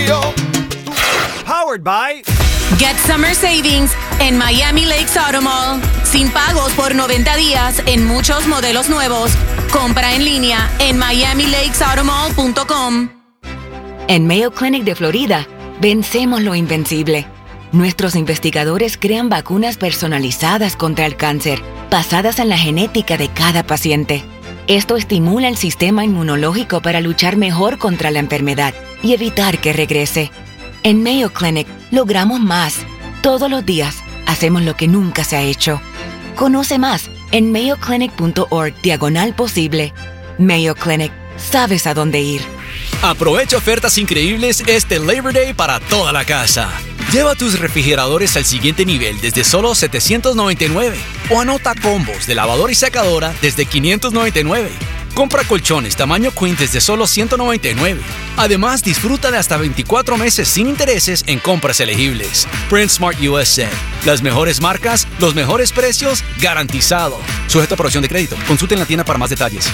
frío. Powered by Get Summer Savings en Miami Lakes Auto Mall. Sin pagos por 90 días en muchos modelos nuevos. Compra en línea en miamilakesautomall.com. En Mayo Clinic de Florida, vencemos lo invencible. Nuestros investigadores crean vacunas personalizadas contra el cáncer, basadas en la genética de cada paciente. Esto estimula el sistema inmunológico para luchar mejor contra la enfermedad y evitar que regrese. En Mayo Clinic logramos más. Todos los días hacemos lo que nunca se ha hecho. Conoce más en mayoclinic.org/posible. Mayo Clinic, sabes a dónde ir. Aprovecha ofertas increíbles este Labor Day para toda la casa. Lleva tus refrigeradores al siguiente nivel desde solo $799 o anota combos de lavadora y secadora desde $599. Compra colchones tamaño Queen desde solo $199. Además, disfruta de hasta 24 meses sin intereses en compras elegibles. Print Smart USA. Las mejores marcas, los mejores precios, garantizado. Sujeto a aprobación de crédito. Consulte en la tienda para más detalles.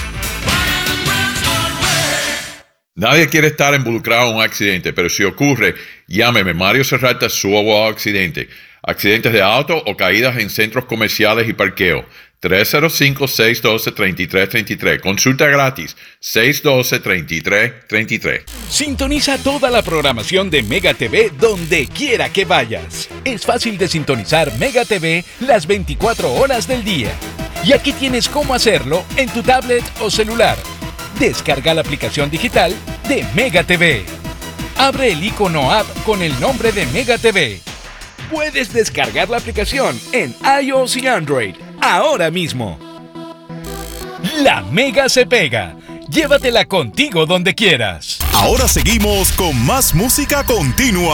Nadie quiere estar involucrado en un accidente, pero si ocurre, llámeme Mario Serrata, su abogado accidente. Accidentes de auto o caídas en centros comerciales y parqueo. 305-612-3333. Consulta gratis. 612-3333. Sintoniza toda la programación de Mega TV donde quiera que vayas. Es fácil de sintonizar Mega TV las 24 horas del día. Y aquí tienes cómo hacerlo en tu tablet o celular. Descarga la aplicación digital de Mega TV. Abre el icono app con el nombre de Mega TV. Puedes descargar la aplicación en iOS y Android ahora mismo. La Mega se pega. Llévatela contigo donde quieras. Ahora seguimos con más música continua.